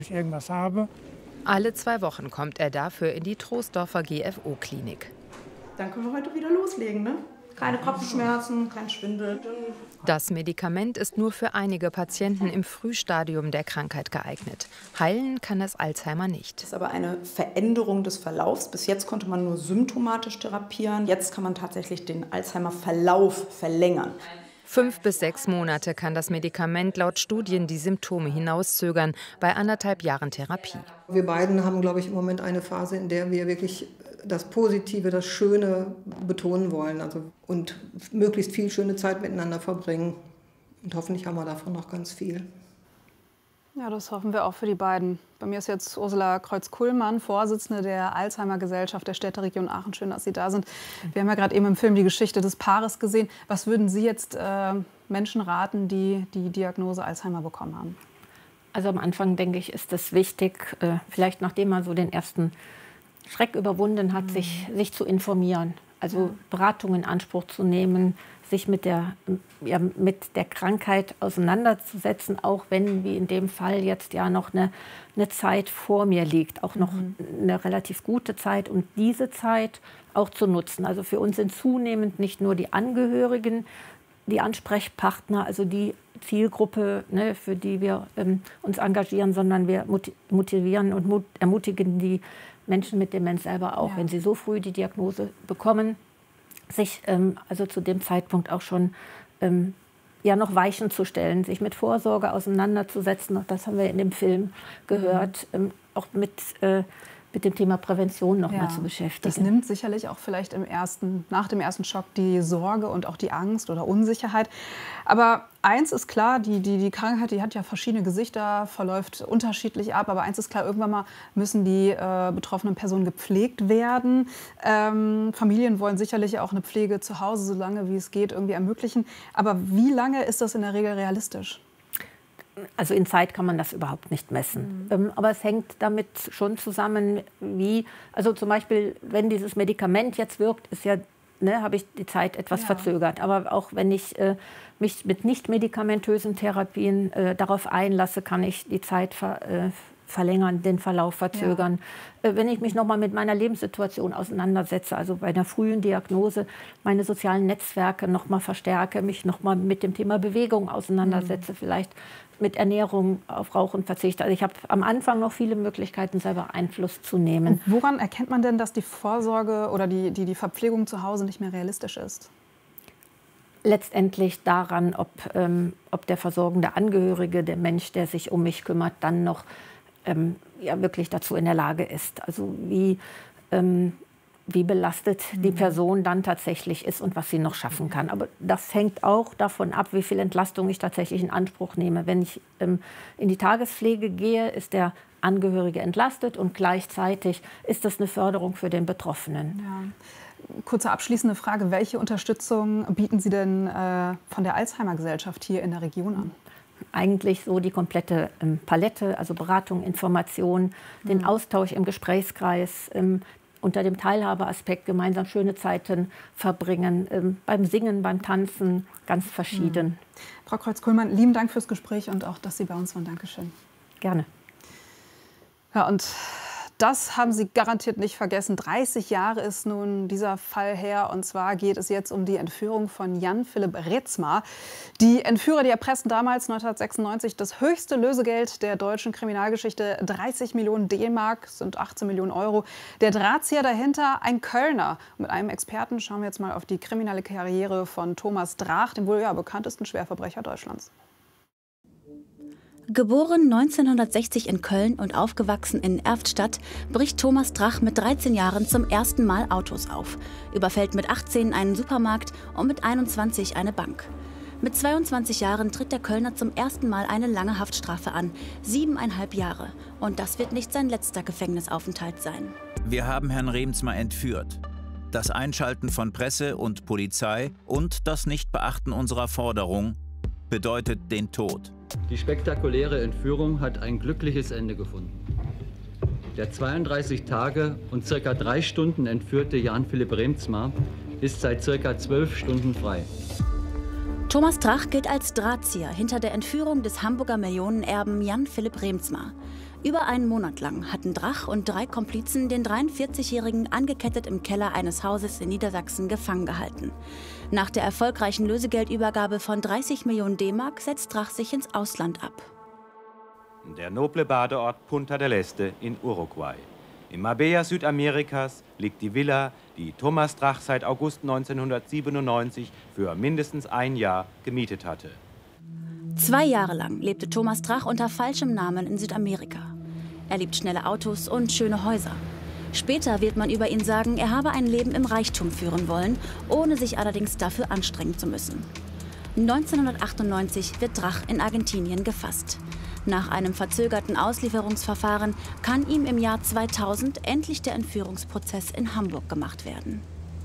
ich irgendwas habe. Alle 2 Wochen kommt er dafür in die Troisdorfer GFO-Klinik. Dann können wir heute wieder loslegen, ne? Keine Kopfschmerzen, kein Schwindel. Das Medikament ist nur für einige Patienten im Frühstadium der Krankheit geeignet. Heilen kann es Alzheimer nicht. Das ist aber eine Veränderung des Verlaufs. Bis jetzt konnte man nur symptomatisch therapieren. Jetzt kann man tatsächlich den Alzheimer-Verlauf verlängern. 5 bis 6 Monate kann das Medikament laut Studien die Symptome hinauszögern, bei 1,5 Jahren Therapie. Wir beiden haben, glaube ich, im Moment eine Phase, in der wir wirklich das Positive, das Schöne betonen wollen. Und möglichst viel schöne Zeit miteinander verbringen. Und hoffentlich haben wir davon noch ganz viel. Ja, das hoffen wir auch für die beiden. Bei mir ist jetzt Ursula Kreuz-Kullmann, Vorsitzende der Alzheimer-Gesellschaft der Städteregion Aachen. Schön, dass Sie da sind. Wir haben ja gerade eben im Film die Geschichte des Paares gesehen. Was würden Sie jetzt Menschen raten, die die Diagnose Alzheimer bekommen haben? Also am Anfang, denke ich, ist es wichtig, vielleicht nachdem man so den ersten Schreck überwunden hat, sich zu informieren. Also Beratung in Anspruch zu nehmen, sich mit der Krankheit auseinanderzusetzen, auch wenn, wie in dem Fall, jetzt ja noch eine Zeit vor mir liegt, auch noch eine relativ gute Zeit, und diese Zeit auch zu nutzen. Also für uns sind zunehmend nicht nur die Angehörigen die Ansprechpartner, also die Zielgruppe, ne, für die wir uns engagieren, sondern wir motivieren und ermutigen die Menschen mit Demenz selber auch, wenn sie so früh die Diagnose bekommen, sich also zu dem Zeitpunkt auch schon noch Weichen zu stellen, sich mit Vorsorge auseinanderzusetzen. Und das haben wir in dem Film gehört, auch mit dem Thema Prävention noch mal zu beschäftigen. Das nimmt sicherlich auch vielleicht nach dem ersten Schock die Sorge und auch die Angst oder Unsicherheit. Aber eins ist klar, die Krankheit, die hat ja verschiedene Gesichter, verläuft unterschiedlich ab. Aber eins ist klar, irgendwann mal müssen die betroffenen Personen gepflegt werden. Familien wollen sicherlich auch eine Pflege zu Hause, so lange wie es geht, irgendwie ermöglichen. Aber wie lange ist das in der Regel realistisch? Also in Zeit kann man das überhaupt nicht messen. Aber es hängt damit schon zusammen, also zum Beispiel, wenn dieses Medikament jetzt wirkt, habe ich die Zeit etwas verzögert. Aber auch wenn ich mich mit nicht-medikamentösen Therapien darauf einlasse, kann ich die Zeit verlängern, den Verlauf verzögern. Wenn ich mich noch mal mit meiner Lebenssituation auseinandersetze, also bei einer frühen Diagnose meine sozialen Netzwerke noch mal verstärke, mich noch mal mit dem Thema Bewegung auseinandersetze, vielleicht mit Ernährung, auf Rauchen verzichte. Also ich habe am Anfang noch viele Möglichkeiten, selber Einfluss zu nehmen. Und woran erkennt man denn, dass die Vorsorge oder die Verpflegung zu Hause nicht mehr realistisch ist? Letztendlich daran, ob der versorgende Angehörige, der Mensch, der sich um mich kümmert, dann noch wirklich dazu in der Lage ist. Also wie belastet die Person dann tatsächlich ist und was sie noch schaffen kann. Aber das hängt auch davon ab, wie viel Entlastung ich tatsächlich in Anspruch nehme. Wenn ich in die Tagespflege gehe, ist der Angehörige entlastet und gleichzeitig ist das eine Förderung für den Betroffenen. Ja. Kurze abschließende Frage. Welche Unterstützung bieten Sie denn von der Alzheimer-Gesellschaft hier in der Region an? Eigentlich so die komplette Palette, also Beratung, Information, den Austausch im Gesprächskreis, unter dem Teilhabeaspekt gemeinsam schöne Zeiten verbringen, beim Singen, beim Tanzen, ganz verschieden. Frau Kreuz-Kullmann, lieben Dank fürs Gespräch und auch, dass Sie bei uns waren. Dankeschön. Gerne. Ja, und das haben Sie garantiert nicht vergessen. 30 Jahre ist nun dieser Fall her. Und zwar geht es jetzt um die Entführung von Jan Philipp Reetzma. Die Entführer, die erpressten damals 1996 das höchste Lösegeld der deutschen Kriminalgeschichte, 30 Millionen D-Mark, sind 18 Millionen Euro. Der Drahtzieher dahinter, ein Kölner. Und mit einem Experten schauen wir jetzt mal auf die kriminelle Karriere von Thomas Drach, dem wohl bekanntesten Schwerverbrecher Deutschlands. Geboren 1960 in Köln und aufgewachsen in Erftstadt, bricht Thomas Drach mit 13 Jahren zum ersten Mal Autos auf, überfällt mit 18 einen Supermarkt und mit 21 eine Bank. Mit 22 Jahren tritt der Kölner zum ersten Mal eine lange Haftstrafe an, 7,5 Jahre. Und das wird nicht sein letzter Gefängnisaufenthalt sein. Wir haben Herrn Reetzma entführt. Das Einschalten von Presse und Polizei und das Nichtbeachten unserer Forderung bedeutet den Tod. Die spektakuläre Entführung hat ein glückliches Ende gefunden. Der 32 Tage und ca. 3 Stunden entführte Jan Philipp Reetzma ist seit ca. 12 Stunden frei. Thomas Drach gilt als Drahtzieher hinter der Entführung des Hamburger Millionenerben Jan Philipp Reetzma. Über einen Monat lang hatten Drach und 3 Komplizen den 43-Jährigen angekettet im Keller eines Hauses in Niedersachsen gefangen gehalten. Nach der erfolgreichen Lösegeldübergabe von 30 Millionen D-Mark setzt Drach sich ins Ausland ab. Der noble Badeort Punta del Este in Uruguay. Im Marbella Südamerikas liegt die Villa, die Thomas Drach seit August 1997 für mindestens ein Jahr gemietet hatte. 2 Jahre lang lebte Thomas Drach unter falschem Namen in Südamerika. Er liebt schnelle Autos und schöne Häuser. Später wird man über ihn sagen, er habe ein Leben im Reichtum führen wollen, ohne sich allerdings dafür anstrengen zu müssen. 1998 wird Drach in Argentinien gefasst. Nach einem verzögerten Auslieferungsverfahren kann ihm im Jahr 2000 endlich der Entführungsprozess in Hamburg gemacht werden.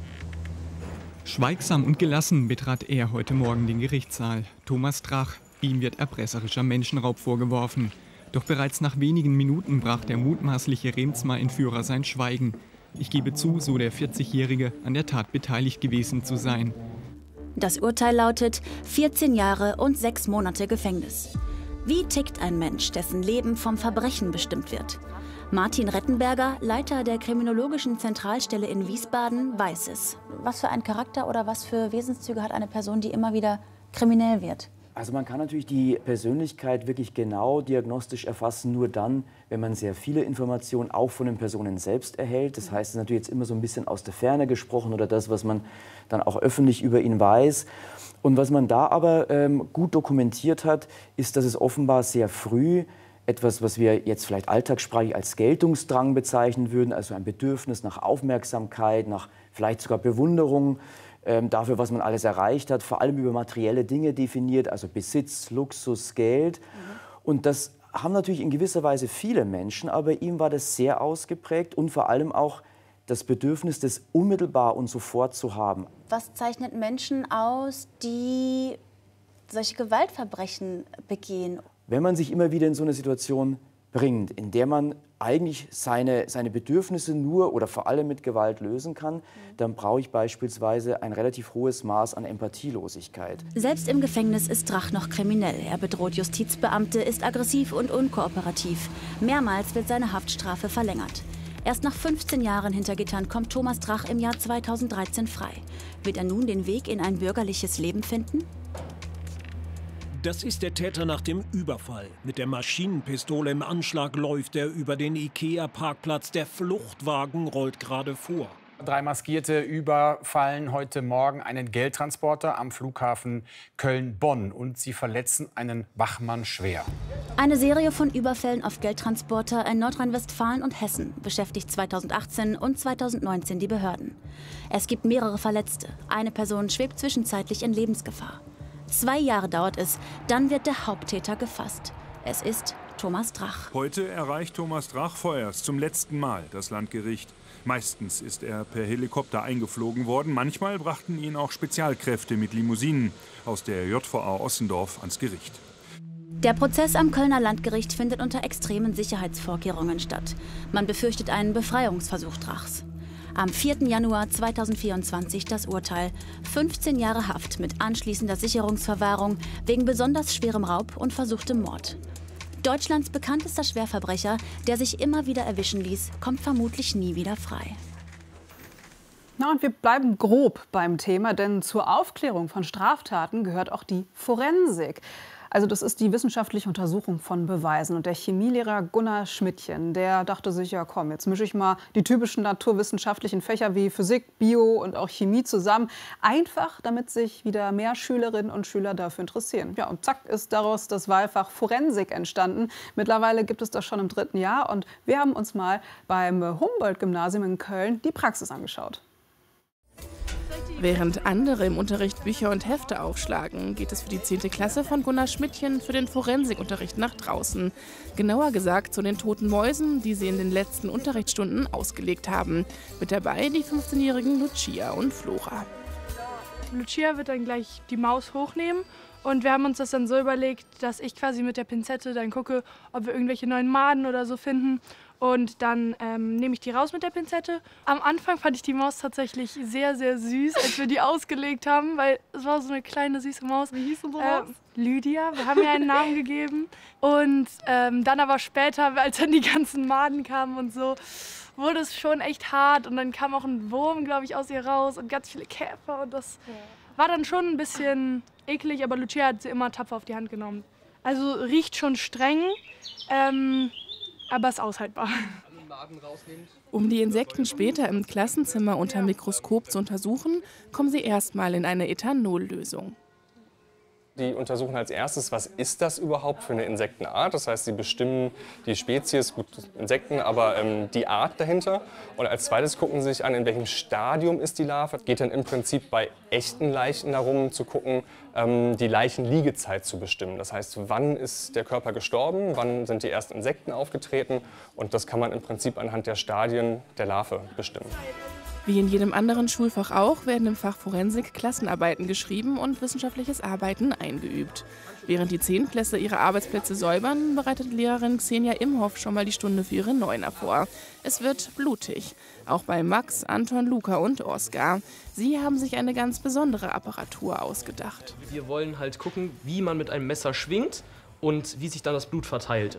Schweigsam und gelassen betrat er heute Morgen den Gerichtssaal. Thomas Drach. Ihm wird erpresserischer Menschenraub vorgeworfen. Doch bereits nach wenigen Minuten brach der mutmaßliche Reemtsma-Entführer sein Schweigen. Ich gebe zu, so der 40-Jährige, an der Tat beteiligt gewesen zu sein. Das Urteil lautet 14 Jahre und 6 Monate Gefängnis. Wie tickt ein Mensch, dessen Leben vom Verbrechen bestimmt wird? Martin Rettenberger, Leiter der Kriminologischen Zentralstelle in Wiesbaden, weiß es. Was für ein Charakter oder was für Wesenszüge hat eine Person, die immer wieder kriminell wird? Also man kann natürlich die Persönlichkeit wirklich genau diagnostisch erfassen, nur dann, wenn man sehr viele Informationen auch von den Personen selbst erhält. Das heißt, es ist natürlich jetzt immer so ein bisschen aus der Ferne gesprochen oder das, was man dann auch öffentlich über ihn weiß. Und was man da aber gut dokumentiert hat, ist, dass es offenbar sehr früh etwas, was wir jetzt vielleicht alltagssprachlich als Geltungsdrang bezeichnen würden, also ein Bedürfnis nach Aufmerksamkeit, nach vielleicht sogar Bewunderung, dafür, was man alles erreicht hat, vor allem über materielle Dinge definiert, also Besitz, Luxus, Geld. Und das haben natürlich in gewisser Weise viele Menschen, aber ihm war das sehr ausgeprägt und vor allem auch das Bedürfnis, das unmittelbar und sofort zu haben. Was zeichnet Menschen aus, die solche Gewaltverbrechen begehen? Wenn man sich immer wieder in so eine Situation bringt, in der man eigentlich seine Bedürfnisse nur oder vor allem mit Gewalt lösen kann, dann brauche ich beispielsweise ein relativ hohes Maß an Empathielosigkeit. Selbst im Gefängnis ist Drach noch kriminell. Er bedroht Justizbeamte, ist aggressiv und unkooperativ. Mehrmals wird seine Haftstrafe verlängert. Erst nach 15 Jahren hinter Gittern kommt Thomas Drach im Jahr 2013 frei. Wird er nun den Weg in ein bürgerliches Leben finden? Das ist der Täter nach dem Überfall. Mit der Maschinenpistole im Anschlag läuft er über den IKEA-Parkplatz. Der Fluchtwagen rollt gerade vor. 3 Maskierte überfallen heute Morgen einen Geldtransporter am Flughafen Köln-Bonn und sie verletzen einen Wachmann schwer. Eine Serie von Überfällen auf Geldtransporter in Nordrhein-Westfalen und Hessen beschäftigt 2018 und 2019 die Behörden. Es gibt mehrere Verletzte. Eine Person schwebt zwischenzeitlich in Lebensgefahr. 2 Jahre dauert es, dann wird der Haupttäter gefasst. Es ist Thomas Drach. Heute erreicht Thomas Drach vorerst zum letzten Mal das Landgericht. Meistens ist er per Helikopter eingeflogen worden. Manchmal brachten ihn auch Spezialkräfte mit Limousinen aus der JVA Ossendorf ans Gericht. Der Prozess am Kölner Landgericht findet unter extremen Sicherheitsvorkehrungen statt. Man befürchtet einen Befreiungsversuch Drachs. Am 4. Januar 2024 das Urteil. 15 Jahre Haft mit anschließender Sicherungsverwahrung wegen besonders schwerem Raub und versuchtem Mord. Deutschlands bekanntester Schwerverbrecher, der sich immer wieder erwischen ließ, kommt vermutlich nie wieder frei. Na, und wir bleiben grob beim Thema, denn zur Aufklärung von Straftaten gehört auch die Forensik. Also das ist die wissenschaftliche Untersuchung von Beweisen. Und der Chemielehrer Gunnar Schmidtchen, der dachte sich, ja komm, jetzt mische ich mal die typischen naturwissenschaftlichen Fächer wie Physik, Bio und auch Chemie zusammen. Einfach, damit sich wieder mehr Schülerinnen und Schüler dafür interessieren. Ja, und zack ist daraus das Wahlfach Forensik entstanden. Mittlerweile gibt es das schon im 3. Jahr. Und wir haben uns mal beim Humboldt-Gymnasium in Köln die Praxis angeschaut. Während andere im Unterricht Bücher und Hefte aufschlagen, geht es für die 10. Klasse von Gunnar Schmidtchen für den Forensikunterricht nach draußen. Genauer gesagt zu den toten Mäusen, die sie in den letzten Unterrichtsstunden ausgelegt haben. Mit dabei die 15-jährigen Lucia und Flora. Lucia wird dann gleich die Maus hochnehmen und wir haben uns das dann so überlegt, dass ich quasi mit der Pinzette dann gucke, ob wir irgendwelche neuen Maden oder so finden Und dann nehme ich die raus mit der Pinzette. Am Anfang fand ich die Maus tatsächlich sehr, sehr süß, als wir die ausgelegt haben, weil es war so eine kleine, süße Maus. Wie hieß unsere Maus? Lydia, wir haben ihr einen Namen gegeben. Und dann aber später, als dann die ganzen Maden kamen und so, wurde es schon echt hart. Und dann kam auch ein Wurm, glaube ich, aus ihr raus und ganz viele Käfer. Und das war dann schon ein bisschen eklig, aber Lucia hat sie immer tapfer auf die Hand genommen. Also riecht schon streng, aber ist aushaltbar. Um die Insekten später im Klassenzimmer unter Mikroskop zu untersuchen, kommen sie erstmal in eine Ethanollösung. Die untersuchen als erstes, was ist das überhaupt für eine Insektenart. Das heißt, sie bestimmen die Spezies, gut Insekten, aber die Art dahinter. Und als zweites gucken sie sich an, in welchem Stadium ist die Larve. Geht dann im Prinzip bei echten Leichen darum, zu gucken, die Leichenliegezeit zu bestimmen. Das heißt, wann ist der Körper gestorben, wann sind die ersten Insekten aufgetreten. Und das kann man im Prinzip anhand der Stadien der Larve bestimmen. Wie in jedem anderen Schulfach auch, werden im Fach Forensik Klassenarbeiten geschrieben und wissenschaftliches Arbeiten eingeübt. Während die Zehntklässler ihre Arbeitsplätze säubern, bereitet Lehrerin Xenia Imhoff schon mal die Stunde für ihre Neuner vor. Es wird blutig. Auch bei Max, Anton, Luca und Oskar. Sie haben sich eine ganz besondere Apparatur ausgedacht. Wir wollen halt gucken, wie man mit einem Messer schwingt und wie sich dann das Blut verteilt.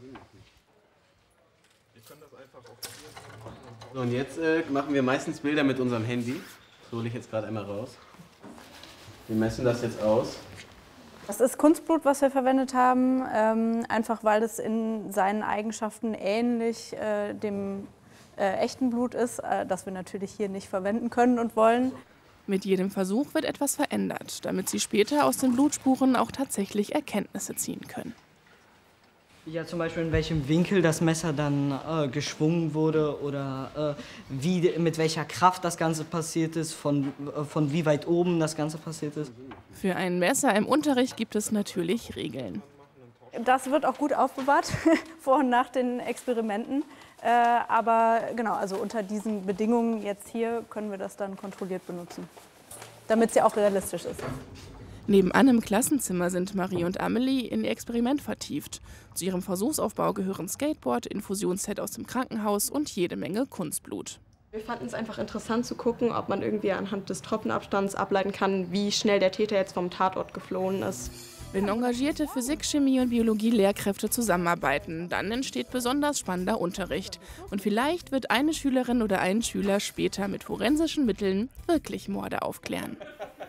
So, und jetzt machen wir meistens Bilder mit unserem Handy. Das hole ich jetzt gerade einmal raus. Wir messen das jetzt aus. Das ist Kunstblut, was wir verwendet haben, einfach weil es in seinen Eigenschaften ähnlich dem echten Blut ist, das wir natürlich hier nicht verwenden können und wollen. Mit jedem Versuch wird etwas verändert, damit sie später aus den Blutspuren auch tatsächlich Erkenntnisse ziehen können. Ja, zum Beispiel in welchem Winkel das Messer dann geschwungen wurde oder mit welcher Kraft das Ganze passiert ist, von wie weit oben das Ganze passiert ist. Für ein Messer im Unterricht gibt es natürlich Regeln. Das wird auch gut aufbewahrt, vor und nach den Experimenten. Aber genau, also unter diesen Bedingungen jetzt hier können wir das dann kontrolliert benutzen, damit sie auch realistisch ist. Nebenan im Klassenzimmer sind Marie und Amelie in ihr Experiment vertieft. Zu ihrem Versuchsaufbau gehören Skateboard, Infusionsset aus dem Krankenhaus und jede Menge Kunstblut. Wir fanden es einfach interessant zu gucken, ob man irgendwie anhand des Tropfenabstands ableiten kann, wie schnell der Täter jetzt vom Tatort geflohen ist. Wenn engagierte Physik-, Chemie- und Biologie-Lehrkräfte zusammenarbeiten, dann entsteht besonders spannender Unterricht. Und vielleicht wird eine Schülerin oder ein Schüler später mit forensischen Mitteln wirklich Morde aufklären.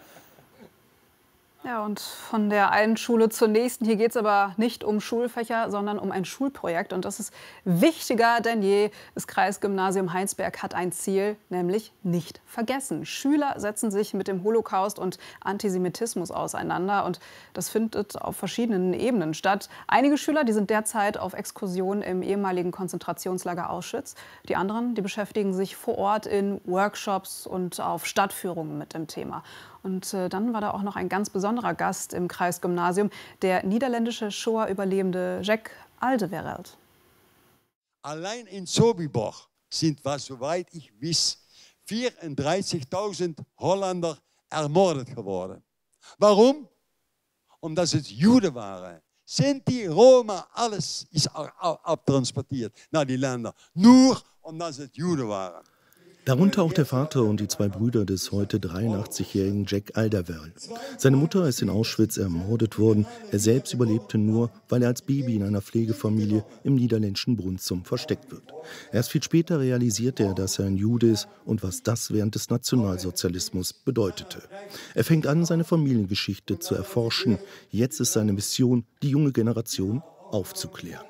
Ja, und von der einen Schule zur nächsten. Hier geht es aber nicht um Schulfächer, sondern um ein Schulprojekt. Und das ist wichtiger denn je. Das Kreisgymnasium Heinsberg hat ein Ziel, nämlich nicht vergessen. Schüler setzen sich mit dem Holocaust und Antisemitismus auseinander. Und das findet auf verschiedenen Ebenen statt. Einige Schüler, die sind derzeit auf Exkursion im ehemaligen Konzentrationslager Auschwitz. Die anderen, die beschäftigen sich vor Ort in Workshops und auf Stadtführungen mit dem Thema. Und dann war da auch noch ein ganz besonderer Gast im Kreisgymnasium, der niederländische Shoah-Überlebende Jack Aldewereld. Allein in Sobibor sind, soweit ich weiß, 34.000 Holländer ermordet geworden. Warum? Omdat es Juden waren. Sinti, Roma, alles ist abtransportiert nach die Länder. Nur omdat es Juden waren. Darunter auch der Vater und die zwei Brüder des heute 83-jährigen Jack Aldewereld. Seine Mutter ist in Auschwitz ermordet worden. Er selbst überlebte nur, weil er als Baby in einer Pflegefamilie im niederländischen Brunssum versteckt wird. Erst viel später realisierte er, dass er ein Jude ist und was das während des Nationalsozialismus bedeutete. Er fängt an, seine Familiengeschichte zu erforschen. Jetzt ist seine Mission, die junge Generation aufzuklären.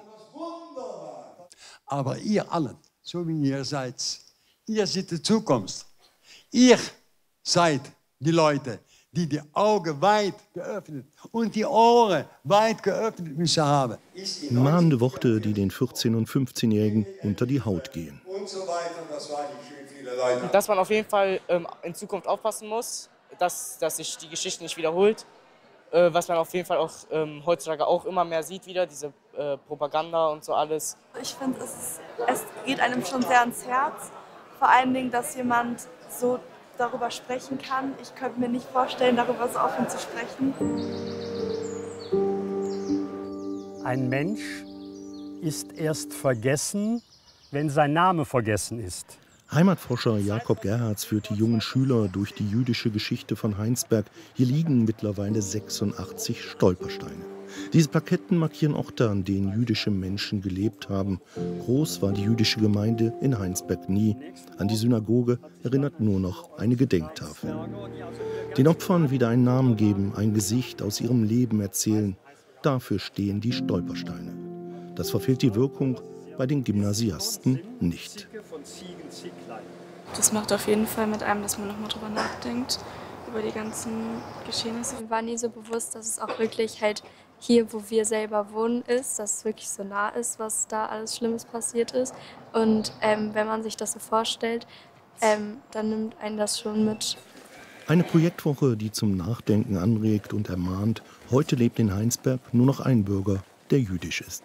Aber ihr allen, so wie ihr seid, ihr seid die Zukunft. Ihr seid die Leute, die die Augen weit geöffnet und die Ohren weit geöffnet müssen haben. Mahnende Worte, die den 14- und 15-Jährigen unter die Haut gehen. Und so weiter, das waren viele Leute. Dass man auf jeden Fall in Zukunft aufpassen muss, dass sich die Geschichte nicht wiederholt. Was man auf jeden Fall auch heutzutage auch immer mehr sieht wieder, diese Propaganda und so alles. Ich finde, es geht einem schon sehr ans Herz. Vor allen Dingen, dass jemand so darüber sprechen kann. Ich könnte mir nicht vorstellen, darüber so offen zu sprechen. Ein Mensch ist erst vergessen, wenn sein Name vergessen ist. Heimatforscher Jakob Gerhards führt die jungen Schüler durch die jüdische Geschichte von Heinsberg. Hier liegen mittlerweile 86 Stolpersteine. Diese Plaketten markieren Orte, an denen jüdische Menschen gelebt haben. Groß war die jüdische Gemeinde in Heinsberg nie. An die Synagoge erinnert nur noch eine Gedenktafel. Den Opfern wieder einen Namen geben, ein Gesicht aus ihrem Leben erzählen. Dafür stehen die Stolpersteine. Das verfehlt die Wirkung bei den Gymnasiasten nicht. Das macht auf jeden Fall mit einem, dass man nochmal drüber nachdenkt, über die ganzen Geschehnisse. Mir war nie so bewusst, dass es auch wirklich halt hier, wo wir selber wohnen, ist, dass es wirklich so nah ist, was da alles Schlimmes passiert ist. Und wenn man sich das so vorstellt, dann nimmt einen das schon mit. Eine Projektwoche, die zum Nachdenken anregt und ermahnt. Heute lebt in Heinsberg nur noch ein Bürger, der jüdisch ist.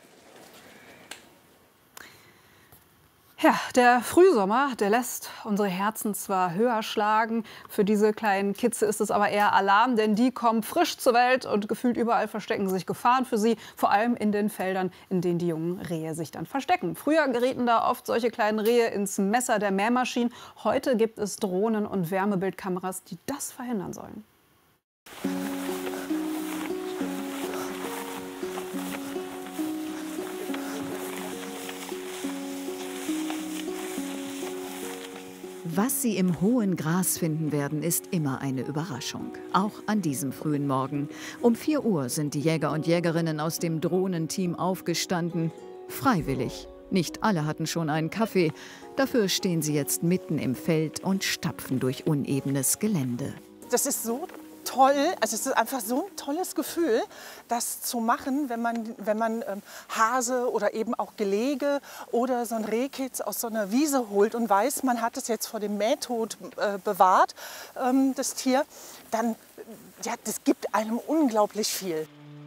Ja, der Frühsommer, der lässt unsere Herzen zwar höher schlagen. Für diese kleinen Kitze ist es aber eher Alarm, denn die kommen frisch zur Welt und gefühlt überall verstecken sich Gefahren für sie. Vor allem in den Feldern, in denen die jungen Rehe sich dann verstecken. Früher gerieten da oft solche kleinen Rehe ins Messer der Mähmaschinen. Heute gibt es Drohnen und Wärmebildkameras, die das verhindern sollen. Was Sie im hohen Gras finden werden, ist immer eine Überraschung. Auch an diesem frühen Morgen. Um 4 Uhr sind die Jäger und Jägerinnen aus dem Drohnenteam aufgestanden. Freiwillig. Nicht alle hatten schon einen Kaffee. Dafür stehen sie jetzt mitten im Feld und stapfen durch unebenes Gelände. Das ist so toll, also es ist einfach so ein tolles Gefühl, das zu machen, wenn man Hase oder eben auch Gelege oder so ein Rehkitz aus so einer Wiese holt und weiß, man hat es jetzt vor dem Mähtod bewahrt, das Tier, dann, ja, das gibt einem unglaublich viel.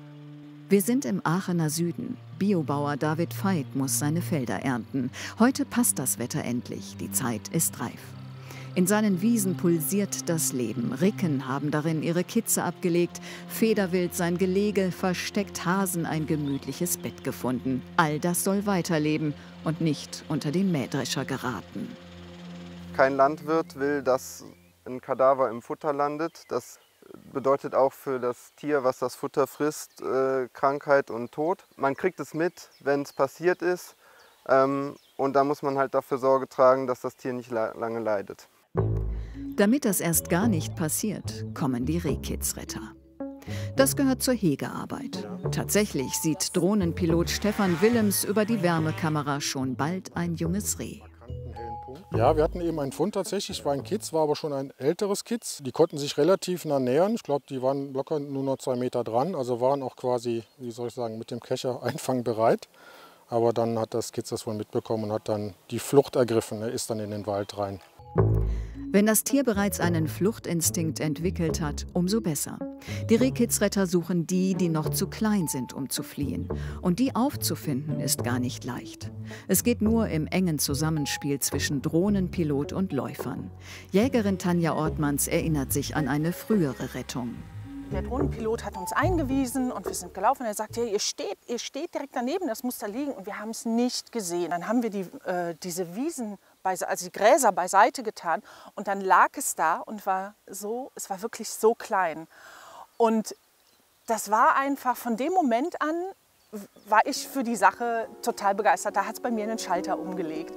Wir sind im Aachener Süden. Biobauer David Veit muss seine Felder ernten. Heute passt das Wetter endlich, die Zeit ist reif. In seinen Wiesen pulsiert das Leben. Ricken haben darin ihre Kitze abgelegt, Federwild sein Gelege, versteckt Hasen ein gemütliches Bett gefunden. All das soll weiterleben und nicht unter den Mähdrescher geraten. Kein Landwirt will, dass ein Kadaver im Futter landet. Das bedeutet auch für das Tier, was das Futter frisst, Krankheit und Tod. Man kriegt es mit, wenn es passiert ist. Und da muss man halt dafür Sorge tragen, dass das Tier nicht lange leidet. Damit das erst gar nicht passiert, kommen die Rehkitzretter. Das gehört zur Hegearbeit. Tatsächlich sieht Drohnenpilot Stefan Willems über die Wärmekamera schon bald ein junges Reh. Ja, wir hatten eben einen Fund tatsächlich, war ein Kitz, war aber schon ein älteres Kitz. Die konnten sich relativ nah nähern. Ich glaube, die waren locker nur noch 2 Meter dran, also waren auch quasi, wie soll ich sagen, mit dem Kescher einfangbereit. Aber dann hat das Kitz das wohl mitbekommen und hat dann die Flucht ergriffen, ist dann in den Wald rein. Wenn das Tier bereits einen Fluchtinstinkt entwickelt hat, umso besser. Die Rehkitzretter suchen die, die noch zu klein sind, um zu fliehen. Und die aufzufinden, ist gar nicht leicht. Es geht nur im engen Zusammenspiel zwischen Drohnenpilot und Läufern. Jägerin Tanja Ortmanns erinnert sich an eine frühere Rettung. Der Drohnenpilot hat uns eingewiesen und wir sind gelaufen. Er sagt, ja, ihr steht direkt daneben, das muss da liegen. Und wir haben es nicht gesehen. Dann haben wir diese Wiesen, also die Gräser beiseite getan. Und dann lag es da und es war wirklich so klein. Und das war einfach, von dem Moment an war ich für die Sache total begeistert. Da hat es bei mir einen Schalter umgelegt.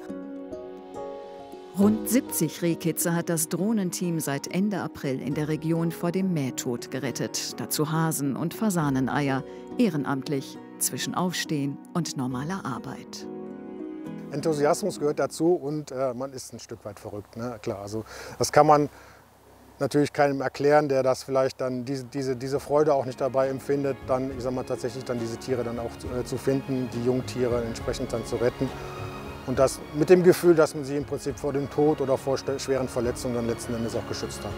Rund 70 Rehkitze hat das Drohnenteam seit Ende April in der Region vor dem Mähtod gerettet. Dazu Hasen- und Fasaneneier, ehrenamtlich, zwischen Aufstehen und normaler Arbeit. Enthusiasmus gehört dazu und man ist ein Stück weit verrückt, ne? Klar, also das kann man natürlich keinem erklären, der das vielleicht dann diese Freude auch nicht dabei empfindet, dann, ich sag mal, tatsächlich dann diese Tiere dann auch zu finden, die Jungtiere entsprechend dann zu retten. Und das mit dem Gefühl, dass man sie im Prinzip vor dem Tod oder vor schweren Verletzungen dann letzten Endes auch geschützt hat.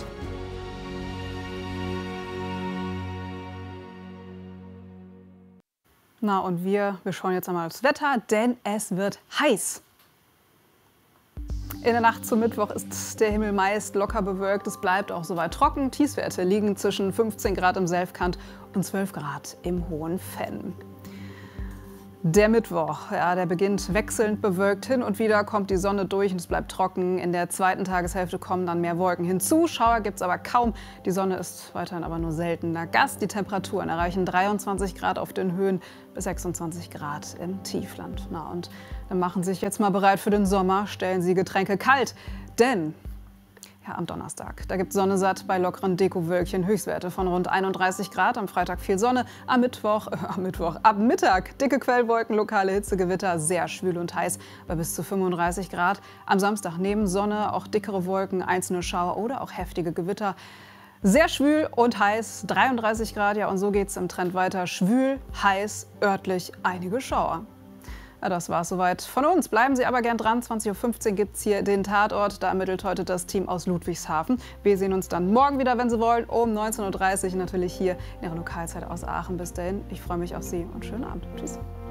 Na und wir schauen jetzt einmal aufs Wetter, denn es wird heiß. In der Nacht zum Mittwoch ist der Himmel meist locker bewölkt. Es bleibt auch soweit trocken. Tiefstwerte liegen zwischen 15 Grad im Selfkant und 12 Grad im Hohenfenn. Der Mittwoch, ja, der beginnt wechselnd bewölkt. Hin und wieder kommt die Sonne durch und es bleibt trocken. In der zweiten Tageshälfte kommen dann mehr Wolken hinzu. Schauer gibt es aber kaum. Die Sonne ist weiterhin aber nur seltener Gast. Die Temperaturen erreichen 23 Grad auf den Höhen bis 26 Grad im Tiefland. Na, und dann machen Sie sich jetzt mal bereit für den Sommer. Stellen Sie Getränke kalt, denn ja, am Donnerstag, da gibt es Sonne satt bei lockeren Dekowölkchen, Höchstwerte von rund 31 Grad. Am Freitag viel Sonne, am Mittwoch, ab Mittag dicke Quellwolken, lokale Hitzegewitter, sehr schwül und heiß bei bis zu 35 Grad. Am Samstag neben Sonne auch dickere Wolken, einzelne Schauer oder auch heftige Gewitter. Sehr schwül und heiß, 33 Grad, ja, und so geht es im Trend weiter. Schwül, heiß, örtlich einige Schauer. Ja, das war es soweit von uns. Bleiben Sie aber gern dran. 20:15 Uhr gibt es hier den Tatort. Da ermittelt heute das Team aus Ludwigshafen. Wir sehen uns dann morgen wieder, wenn Sie wollen, um 19:30 Uhr natürlich hier in Ihrer Lokalzeit aus Aachen. Bis dahin, ich freue mich auf Sie und schönen Abend. Tschüss.